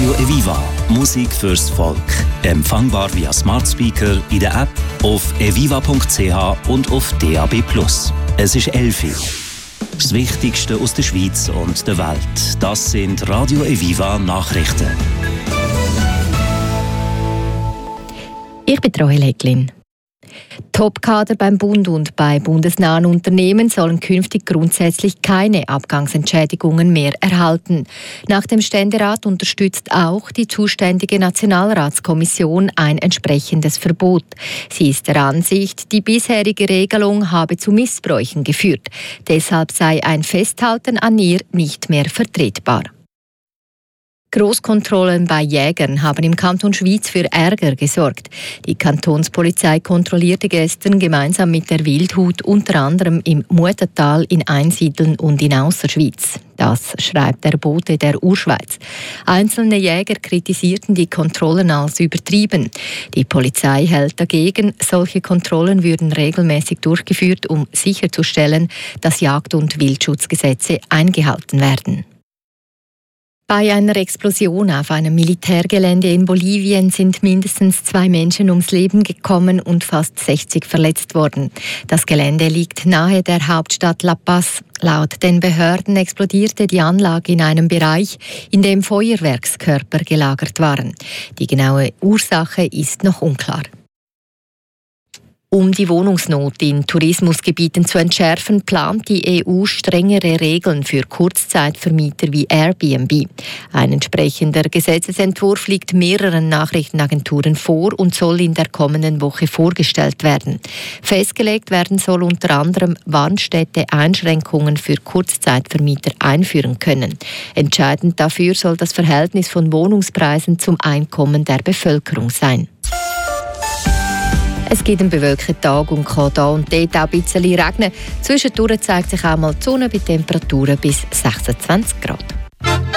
Radio Eviva. Musik fürs Volk. Empfangbar via Smart Speaker, in der App, auf eviva.ch und auf DAB+. Es ist 11 Uhr. Das Wichtigste aus der Schweiz und der Welt. Das sind Radio Eviva Nachrichten. Ich bin Rahel Hecklin. Top-Kader beim Bund und bei bundesnahen Unternehmen sollen künftig grundsätzlich keine Abgangsentschädigungen mehr erhalten. Nach dem Ständerat unterstützt auch die zuständige Nationalratskommission ein entsprechendes Verbot. Sie ist der Ansicht, die bisherige Regelung habe zu Missbräuchen geführt. Deshalb sei ein Festhalten an ihr nicht mehr vertretbar. Grosskontrollen bei Jägern haben im Kanton Schwyz für Ärger gesorgt. Die Kantonspolizei kontrollierte gestern gemeinsam mit der Wildhut unter anderem im Muttertal, in Einsiedeln und in Ausserschwyz. Das schreibt der Bote der Urschweiz. Einzelne Jäger kritisierten die Kontrollen als übertrieben. Die Polizei hält dagegen, solche Kontrollen würden regelmäßig durchgeführt, um sicherzustellen, dass Jagd- und Wildschutzgesetze eingehalten werden. Bei einer Explosion auf einem Militärgelände in Bolivien sind mindestens 2 Menschen ums Leben gekommen und fast 60 verletzt worden. Das Gelände liegt nahe der Hauptstadt La Paz. Laut den Behörden explodierte die Anlage in einem Bereich, in dem Feuerwerkskörper gelagert waren. Die genaue Ursache ist noch unklar. Um die Wohnungsnot in Tourismusgebieten zu entschärfen, plant die EU strengere Regeln für Kurzzeitvermieter wie Airbnb. Ein entsprechender Gesetzesentwurf liegt mehreren Nachrichtenagenturen vor und soll in der kommenden Woche vorgestellt werden. Festgelegt werden soll unter anderem, wann Städte Einschränkungen für Kurzzeitvermieter einführen können. Entscheidend dafür soll das Verhältnis von Wohnungspreisen zum Einkommen der Bevölkerung sein. Es gibt einen bewölkten Tag und kann da und dort auch ein bisschen regnen. Zwischendurch zeigt sich auch mal die Sonne bei Temperaturen bis 26 Grad.